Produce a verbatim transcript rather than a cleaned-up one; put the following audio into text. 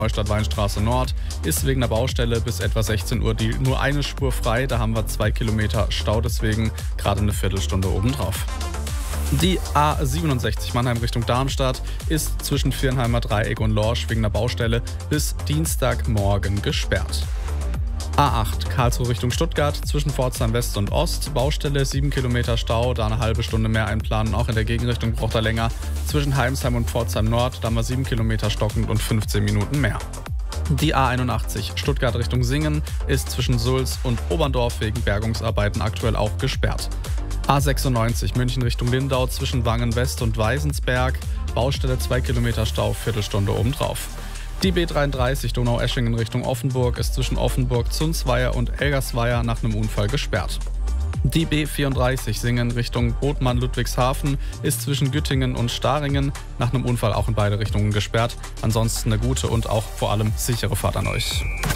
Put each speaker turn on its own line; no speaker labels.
Neustadt-Weinstraße Nord ist wegen der Baustelle bis etwa sechzehn Uhr die nur eine Spur frei. Da haben wir zwei Kilometer Stau, deswegen gerade eine Viertelstunde obendrauf. Die A siebenundsechzig Mannheim Richtung Darmstadt ist zwischen Viernheimer Dreieck und Lorsch wegen der Baustelle bis Dienstagmorgen gesperrt. A acht Karlsruhe Richtung Stuttgart zwischen Pforzheim West und Ost. Baustelle, sieben Kilometer Stau, da eine halbe Stunde mehr einplanen. Auch in der Gegenrichtung braucht er länger. Zwischen Heimsheim und Pforzheim Nord, da haben wir sieben Kilometer stockend und fünfzehn Minuten mehr. Die A einundachtzig Stuttgart Richtung Singen ist zwischen Sulz und Oberndorf wegen Bergungsarbeiten aktuell auch gesperrt. A sechsundneunzig München Richtung Lindau zwischen Wangen West und Weisensberg. Baustelle, zwei Kilometer Stau, Viertelstunde obendrauf. Die B dreiunddreißig Donaueschingen Richtung Offenburg ist zwischen Offenburg, Zunzweier und Elgersweier nach einem Unfall gesperrt. Die B vierunddreißig Singen Richtung Botmann-Ludwigshafen ist zwischen Güttingen und Staringen nach einem Unfall auch in beide Richtungen gesperrt. Ansonsten eine gute und auch vor allem sichere Fahrt an euch.